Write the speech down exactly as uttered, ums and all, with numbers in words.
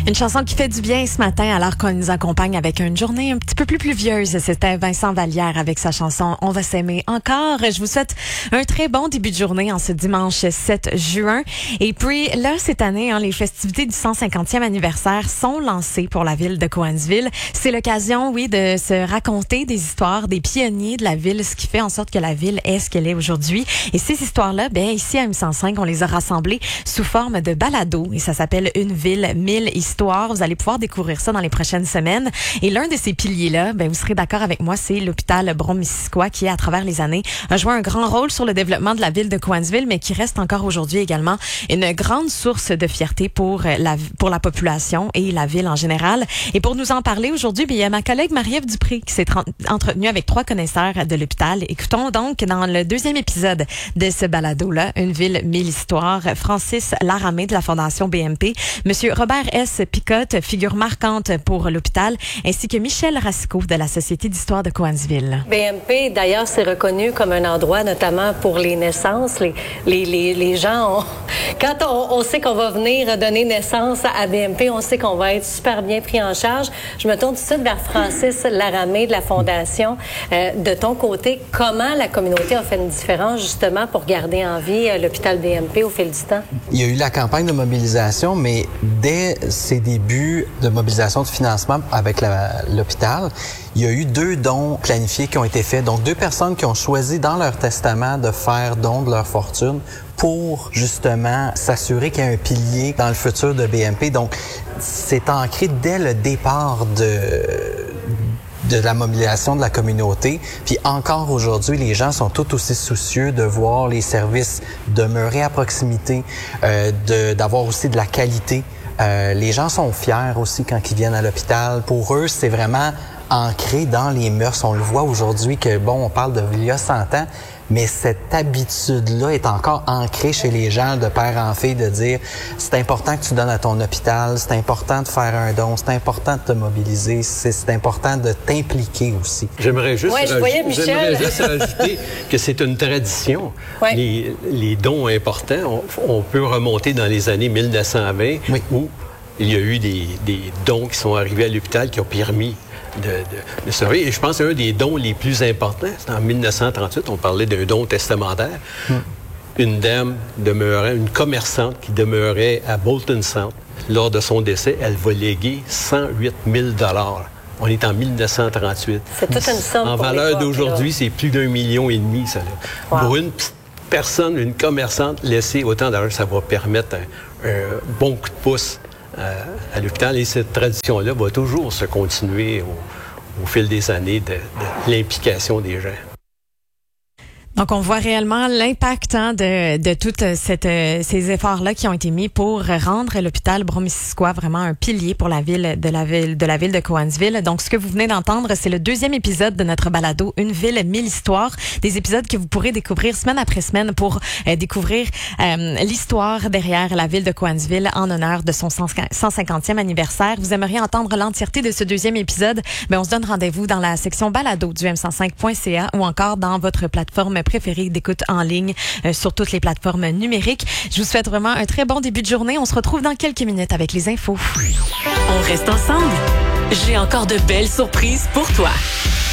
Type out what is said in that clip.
Une chanson qui fait du bien ce matin alors qu'on nous accompagne avec une journée un petit peu plus pluvieuse. C'était Vincent Vallière avec sa chanson « On va s'aimer encore ». Je vous souhaite un très bon début de journée en ce dimanche sept juin. Et puis là, cette année, hein, les festivités du cent cinquantième anniversaire sont lancées pour la ville de Cowansville. C'est l'occasion, oui, de se raconter des histoires des pionniers de la ville, ce qui fait en sorte que la ville est ce qu'elle est aujourd'hui. Et ces histoires-là, ben ici à M cent cinq, on les a rassemblées sous forme de balado. Et ça s'appelle « Une ville, mille histoires ». Vous allez pouvoir découvrir ça dans les prochaines semaines. Et l'un de ces piliers-là, ben vous serez d'accord avec moi, c'est l'hôpital Brome-Missisquoi qui, à travers les années, a joué un grand rôle sur le développement de la ville de Cowansville, mais qui reste encore aujourd'hui également une grande source de fierté pour la pour la population et la ville en général. Et pour nous en parler aujourd'hui, ben, il y a ma collègue Marie-Ève Dupré qui s'est entretenue avec trois connaisseurs de l'hôpital. Écoutons donc dans le deuxième épisode de ce balado-là, Une ville, mille histoires, Francis Laramé de la Fondation B M P, Monsieur Robert S. Picotte, figure marquante pour l'hôpital, ainsi que Michel Racicot de la Société d'histoire de Cowansville. B M P, d'ailleurs, c'est reconnu comme un endroit, notamment pour les naissances. Les, les, les, les gens, ont, quand on, on sait qu'on va venir donner naissance à B M P, on sait qu'on va être super bien pris en charge. Je me tourne tout de suite vers Francis Laramé de la Fondation. Euh, de ton côté, comment la communauté a fait une différence, justement, pour garder en vie euh, l'hôpital B M P au fil du temps? Il y a eu la campagne de mobilisation, mais dès ces débuts de mobilisation de financement avec la, l'hôpital, il y a eu deux dons planifiés qui ont été faits. Donc, deux personnes qui ont choisi dans leur testament de faire don de leur fortune pour, justement, s'assurer qu'il y a un pilier dans le futur de B M P. Donc, c'est ancré dès le départ de... de la mobilisation de la communauté. Puis encore aujourd'hui, les gens sont tout aussi soucieux de voir les services demeurer à proximité, euh, de, d'avoir aussi de la qualité. Euh, les gens sont fiers aussi quand ils viennent à l'hôpital. Pour eux, c'est vraiment ancré dans les mœurs. On le voit aujourd'hui que, bon, on parle de il y a cent ans, mais cette habitude-là est encore ancrée chez les gens de père en fille de dire c'est important que tu donnes à ton hôpital, c'est important de faire un don, c'est important de te mobiliser, c'est, c'est important de t'impliquer aussi. J'aimerais juste, ouais, je voyais Michel. J'aimerais juste rajouter que c'est une tradition. Ouais. Les, les dons importants, on, on peut remonter dans les années mille neuf cent vingt oui. où il y a eu des, des dons qui sont arrivés à l'hôpital qui ont permis de, de, de surveiller. Et je pense qu'un des dons les plus importants, c'est en mille neuf cent trente-huit, on parlait d'un don testamentaire. Hum. Une dame demeurait, une commerçante qui demeurait à Bolton Centre. Lors de son décès, elle va léguer cent huit mille dollars. On est en mille neuf cent trente-huit. C'est toute une somme. En valeur d'aujourd'hui, c'est plus d'un million et demi, ça. Wow. Pour une petite personne, une commerçante, laisser autant d'argent, ça va permettre un, un bon coup de pouce à l'hôpital. Et cette tradition-là va toujours se continuer au, au fil des années de, de l'implication des gens. Donc, on voit réellement l'impact hein, de, de tous ces efforts-là qui ont été mis pour rendre l'hôpital Brome-Missisquoi vraiment un pilier pour la ville de la ville de la ville de Cowansville. Donc, ce que vous venez d'entendre, c'est le deuxième épisode de notre balado Une ville, mille histoires. Des épisodes que vous pourrez découvrir semaine après semaine pour euh, découvrir euh, l'histoire derrière la ville de Cowansville en honneur de son cent cinquantième anniversaire. Vous aimeriez entendre l'entièreté de ce deuxième épisode? Ben, on se donne rendez-vous dans la section balado du m cent cinq point c a ou encore dans votre plateforme préférée d'écoute en ligne euh, sur toutes les plateformes numériques. Je vous souhaite vraiment un très bon début de journée. On se retrouve dans quelques minutes avec les infos. On reste ensemble. J'ai encore de belles surprises pour toi.